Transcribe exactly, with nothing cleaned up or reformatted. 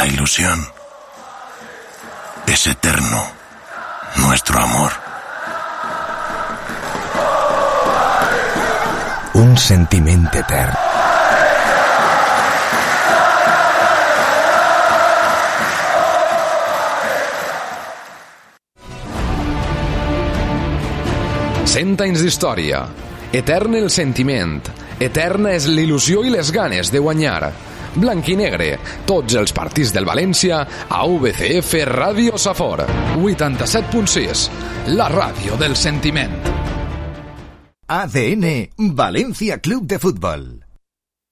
la ilusión. Es eterno nuestro amor. Un sentiment etern. Cent anys d'història. Etern el sentiment. Eterna és l'il·lusió i les ganes de guanyar. Blanc i negre, tots els partits del València a V C F Ràdio Safor. vuitanta-set punt sis, la ràdio del sentiment. A D N València Club de Futbol.